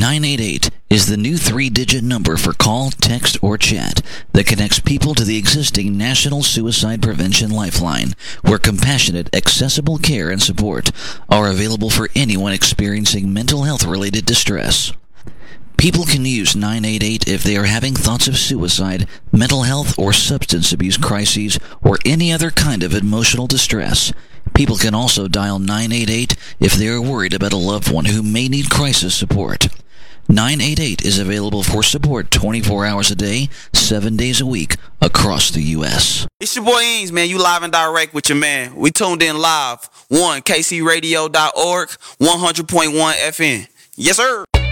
988 is the new three-digit number for call, text, or chat that connects people to the existing National Suicide Prevention Lifeline, where compassionate, accessible care and support are available for anyone experiencing mental health-related distress. People can use 988 if they are having thoughts of suicide, mental health or substance abuse crises, or any other kind of emotional distress. People can also dial 988 if they are worried about a loved one who may need crisis support. 988 is available for support 24 hours a day, 7 days a week, across the U.S. It's your boy Eames, man. You live and direct with your man. We tuned in live. KCRadio.org, 100.1 FM. Yes, sir.